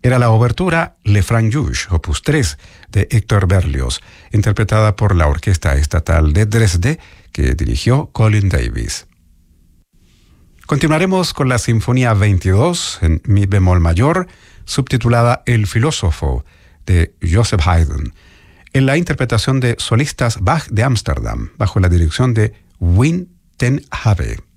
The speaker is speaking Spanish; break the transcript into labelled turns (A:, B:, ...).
A: Era la obertura Le Franjuge, opus 3, de Héctor Berlioz, interpretada por la Orquesta Estatal de Dresde, que dirigió Colin Davis. Continuaremos con la Sinfonía 22 en mi bemol mayor, subtitulada El filósofo, de Joseph Haydn, en la interpretación de solistas Bach de Ámsterdam, bajo la dirección de Wim ten Habe.